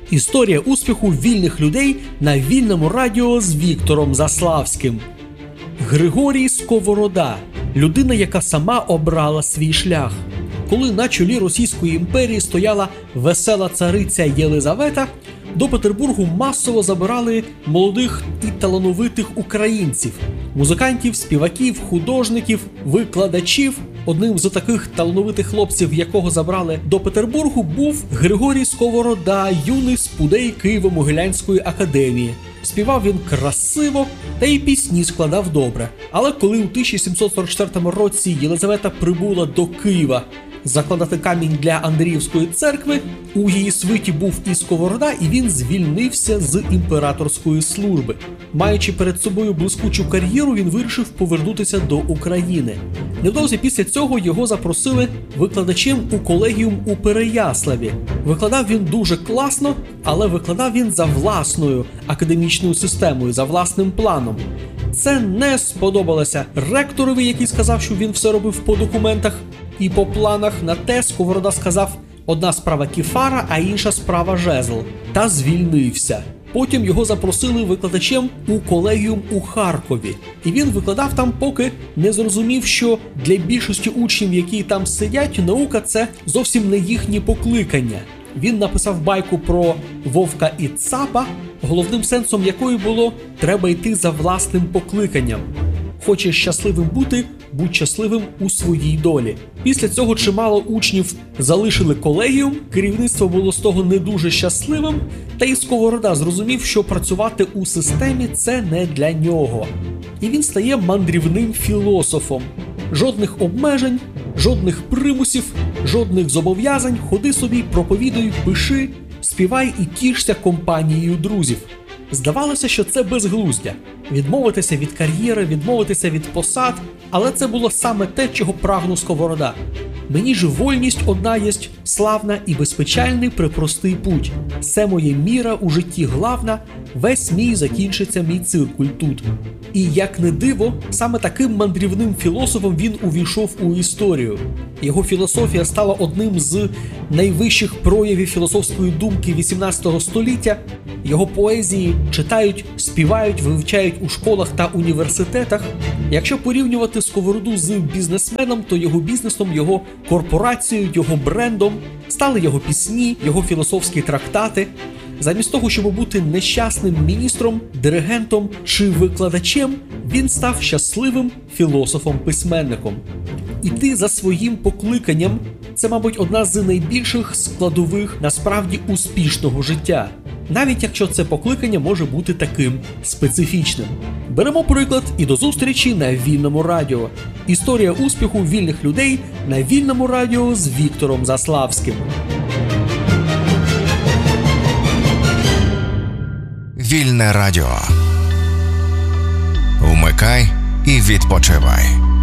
Історія успіху вільних людей на вільному радіо з Віктором Заславським. Григорій Сковорода – людина, яка сама обрала свій шлях. Коли на чолі Російської імперії стояла весела цариця Єлизавета, до Петербургу масово забирали молодих і талановитих українців – музикантів, співаків, художників, викладачів. Одним з таких талановитих хлопців, якого забрали до Петербургу, був Григорій Сковорода, юний спудей Києво-Могилянської академії. Співав він красиво та й пісні складав добре. Але коли у 1744 році Єлизавета прибула до Києва закладати камінь для Андріївської церкви, у її свиті був і Сковорода, і він звільнився з імператорської служби. Маючи перед собою блискучу кар'єру, він вирішив повернутися до України. Невдовзі після цього його запросили викладачем у колегіум у Переяславі. Викладав він дуже класно, але викладав він за власною академічною системою, за власним планом. Це не сподобалося ректорові, який сказав, що він все робив по документах і по планах. На те Сковорода сказав: одна справа кефара, а інша справа жезл. Та звільнився. Потім його запросили викладачем у колегіум у Харкові. І він викладав там, поки не зрозумів, що для більшості учнів, які там сидять, наука – це зовсім не їхнє покликання. Він написав байку про вовка і цапа, головним сенсом якої було: треба йти за власним покликанням. Хочеш щасливим бути – будь щасливим у своїй долі. Після цього чимало учнів залишили колегіум, керівництво було з того не дуже щасливим, та й Сковорода зрозумів, що працювати у системі – це не для нього. І він стає мандрівним філософом. Жодних обмежень, жодних примусів, жодних зобов'язань, ходи собі, проповідуй, пиши, співай і тішся компанією друзів. Здавалося, що це безглуздя. Відмовитися від кар'єри, відмовитися від посад, але це було саме те, чого прагнув Сковорода. Мені ж вольність одна єсть, славна і безпечальний припростий путь. Це моє міра у житті главна, весь мій закінчиться мій циркуль тут. І як не диво, саме таким мандрівним філософом він увійшов у історію. Його філософія стала одним з найвищих проявів філософської думки XVIII століття. Його поезії читають, співають, вивчають у школах та університетах. Якщо порівнювати Сковороду з бізнесменом, то його бізнесом, його корпорацією, його брендом стали його пісні, його філософські трактати. Замість того, щоб бути нещасним міністром, диригентом чи викладачем, він став щасливим філософом-письменником. Іти за своїм покликанням – це, мабуть, одна з найбільших складових, насправді, успішного життя. Навіть якщо це покликання може бути таким специфічним. Беремо приклад і до зустрічі на Вільному радіо. Історія успіху вільних людей на Вільному радіо з Віктором Заславським. Вільне радіо. Вмикай і відпочивай.